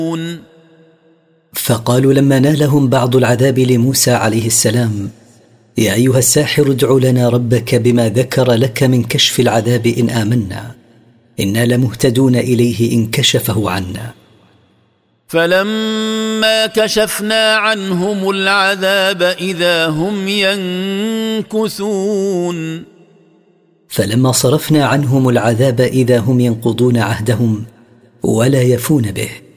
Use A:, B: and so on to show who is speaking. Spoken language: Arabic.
A: فقالوا لما نالهم بعض العذاب لموسى عليه السلام: يا أيها الساحر ادع لنا ربك بما ذكر لك من كشف العذاب إن آمنا إنا لمهتدون إليه إن كشفه عنا.
B: فلما كشفنا عنهم العذاب إذا هم ينكثون.
A: فلما صرفنا عنهم العذاب إذا هم ينقضون عهدهم ولا يفون به.